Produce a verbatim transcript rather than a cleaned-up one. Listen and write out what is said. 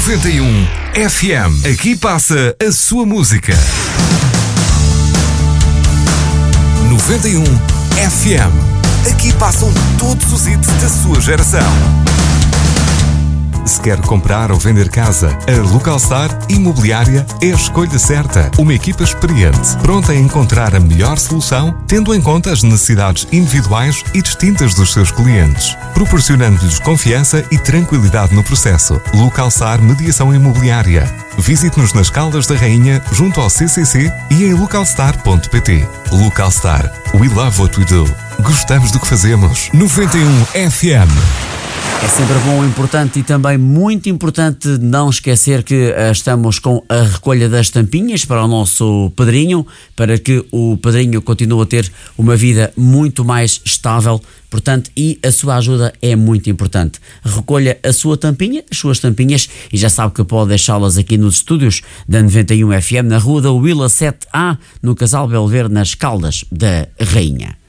noventa e um F M. Aqui passa a sua música. noventa e um F M. Aqui passam todos os hits da sua geração. Se quer comprar ou vender casa, a Localstar Imobiliária é a escolha certa. Uma equipa experiente, pronta a encontrar a melhor solução, tendo em conta as necessidades individuais e distintas dos seus clientes, proporcionando-lhes confiança e tranquilidade no processo. Localstar Mediação Imobiliária. Visite-nos nas Caldas da Rainha, junto ao C C C e em localstar ponto pt. Localstar. We love what we do. Gostamos do que fazemos. noventa e um F M. É sempre bom, importante e também muito importante não esquecer que uh, estamos com a recolha das tampinhas para o nosso padrinho, para que o padrinho continue a ter uma vida muito mais estável, portanto, e a sua ajuda é muito importante. Recolha a sua tampinha, as suas tampinhas, e já sabe que pode deixá-las aqui nos estúdios da noventa e um F M, na Rua da Willa sete A, no Casal Belver, nas Caldas da Rainha.